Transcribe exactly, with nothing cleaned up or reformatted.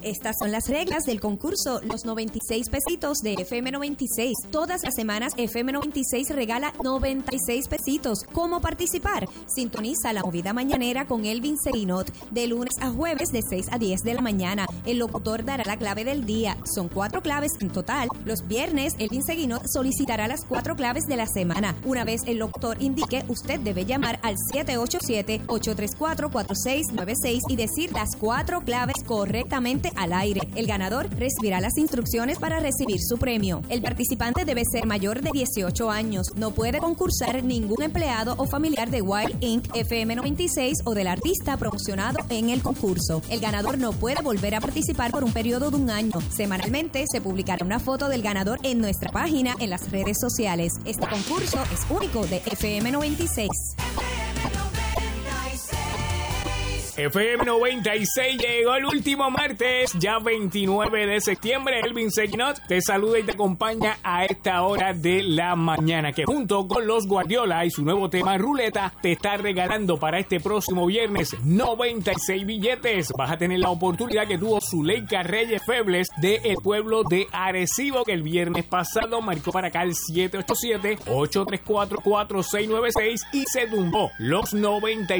Estas son las reglas del concurso Los noventa y seis pesitos de F M noventa y seis. Todas las semanas F M noventa y seis regala noventa y seis pesitos. ¿Cómo participar? Sintoniza la movida mañanera con Elvin Serinot de lunes a jueves de seis a diez de la mañana. El locutor dará la clave del día. Son cuatro claves en total. Los viernes Elvin Serinot solicitará las cuatro claves de la semana. Una vez el locutor indique, usted debe llamar al siete ocho siete, ocho tres cuatro, cuatro seis nueve seis y decir las cuatro claves correctamente al aire. El ganador recibirá las instrucciones para recibir su premio. El participante debe ser mayor de dieciocho años. No puede concursar ningún empleado o familiar de Wild incorporated, F M noventa y seis o del artista promocionado en el concurso. El ganador no puede volver a participar por un periodo de un año. Semanalmente se publicará una foto del ganador en nuestra página en las redes sociales. Este concurso es único de F M noventa y seis. F M noventa y seis llegó el último martes, ya veintinueve de septiembre. Elvin Serinot te saluda y te acompaña a esta hora de la mañana, que junto con los Guardiola y su nuevo tema Ruleta te está regalando para este próximo viernes noventa y seis billetes. Vas a tener la oportunidad que tuvo Zuleika Reyes Febles del pueblo de Arecibo, que el viernes pasado marcó para acá el siete ocho siete, ocho tres cuatro, cuatro seis nueve seis y se tumbó los noventa y